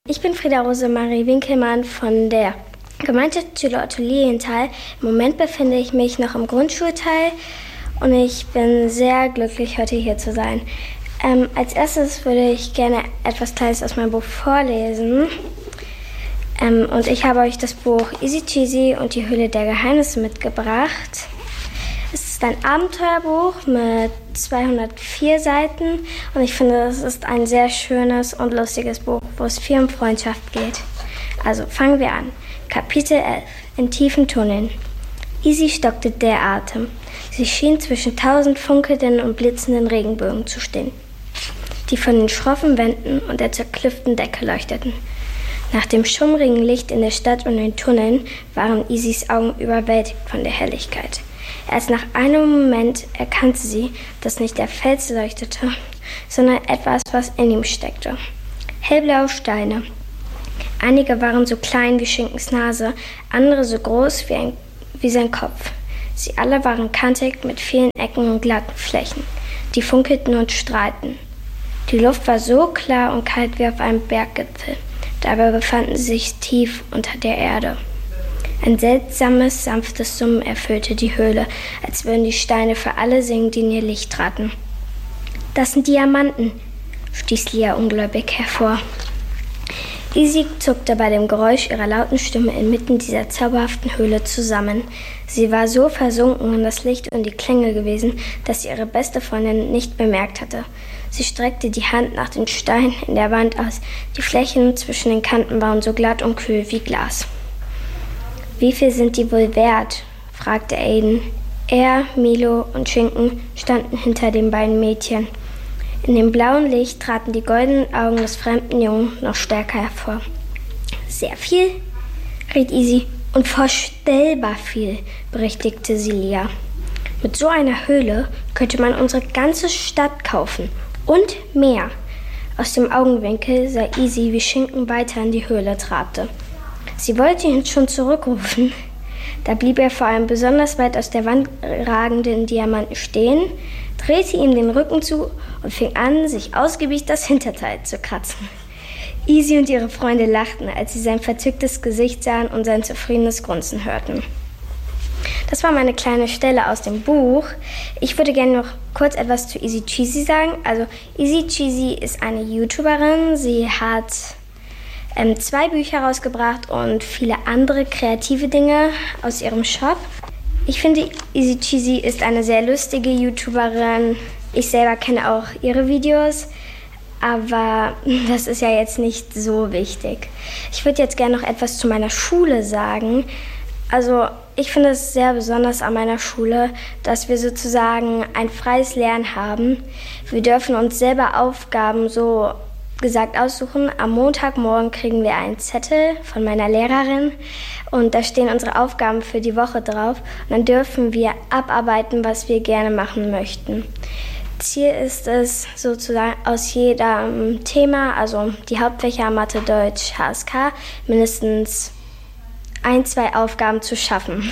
Ich bin Frieda-Rosemarie Winkelmann von der Gemeinschaftsschule Otto Lilienthal. Im Moment befinde ich mich noch im Grundschulteil und ich bin sehr glücklich, heute hier zu sein. Als erstes würde ich gerne etwas Kleines aus meinem Buch vorlesen. Und ich habe euch das Buch Easy Cheesy und die Höhle der Geheimnisse mitgebracht. Es ist ein Abenteuerbuch mit 204 Seiten und ich finde, es ist ein sehr schönes und lustiges Buch, wo es viel um Freundschaft geht. Also fangen wir an. Kapitel 11. In tiefen Tunneln. Easy stockte der Atem. Sie schien zwischen 1000 funkelnden und blitzenden Regenbögen zu stehen, die von den schroffen Wänden und der zerklüften Decke leuchteten. Nach dem schummrigen Licht in der Stadt und den Tunneln waren Isys Augen überwältigt von der Helligkeit. Erst nach einem Moment erkannte sie, dass nicht der Fels leuchtete, sondern etwas, was in ihm steckte. Hellblaue Steine. Einige waren so klein wie Schinkens Nase, andere so groß wie sein Kopf. Sie alle waren kantig mit vielen Ecken und glatten Flächen, die funkelten und strahlten. Die Luft war so klar und kalt wie auf einem Berggipfel. Dabei befanden sie sich tief unter der Erde. Ein seltsames, sanftes Summen erfüllte die Höhle, als würden die Steine für alle singen, die in ihr Licht traten. »Das sind Diamanten«, stieß Lia ungläubig hervor. Easy zuckte bei dem Geräusch ihrer lauten Stimme inmitten dieser zauberhaften Höhle zusammen. Sie war so versunken in das Licht und die Klänge gewesen, dass sie ihre beste Freundin nicht bemerkt hatte. Sie streckte die Hand nach den Steinen in der Wand aus. Die Flächen zwischen den Kanten waren so glatt und kühl wie Glas. »Wie viel sind die wohl wert?« fragte Aiden. Er, Milo und Schinken standen hinter den beiden Mädchen. In dem blauen Licht traten die goldenen Augen des fremden Jungen noch stärker hervor. »Sehr viel«, riet Easy. »Unvorstellbar viel«, berichtigte sie Lia. »Mit so einer Höhle könnte man unsere ganze Stadt kaufen. Und mehr.« Aus dem Augenwinkel sah Easy, wie Schinken weiter in die Höhle trabte. Sie wollte ihn schon zurückrufen. Da blieb er vor einem besonders weit aus der Wand ragenden Diamanten stehen, drehte ihm den Rücken zu und fing an, sich ausgiebig das Hinterteil zu kratzen. Easy und ihre Freunde lachten, als sie sein verzücktes Gesicht sahen und sein zufriedenes Grunzen hörten. Das war meine kleine Stelle aus dem Buch. Ich würde gerne noch kurz etwas zu Easy Cheesy sagen. Also Easy Cheesy ist eine YouTuberin. Sie hat 2 Bücher rausgebracht und viele andere kreative Dinge aus ihrem Shop. Ich finde, Easy Cheesy ist eine sehr lustige YouTuberin. Ich selber kenne auch ihre Videos, aber das ist ja jetzt nicht so wichtig. Ich würde jetzt gerne noch etwas zu meiner Schule sagen. Also ich finde es sehr besonders an meiner Schule, dass wir sozusagen ein freies Lernen haben. Wir dürfen uns selber Aufgaben so gesagt aussuchen. Am Montagmorgen kriegen wir einen Zettel von meiner Lehrerin und da stehen unsere Aufgaben für die Woche drauf. Und dann dürfen wir abarbeiten, was wir gerne machen möchten. Ziel ist es sozusagen aus jedem Thema, also die Hauptfächer Mathe, Deutsch, HSK, mindestens 1-2 Aufgaben zu schaffen.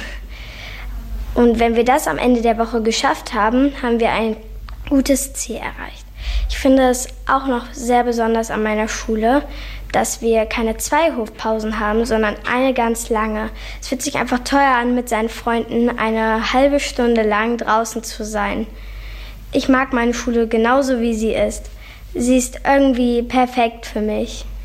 Und wenn wir das am Ende der Woche geschafft haben, haben wir ein gutes Ziel erreicht. Ich finde es auch noch sehr besonders an meiner Schule, dass wir keine 2 Hofpausen haben, sondern eine ganz lange. Es fühlt sich einfach toll an, mit seinen Freunden eine halbe Stunde lang draußen zu sein. Ich mag meine Schule genauso, wie sie ist. Sie ist irgendwie perfekt für mich.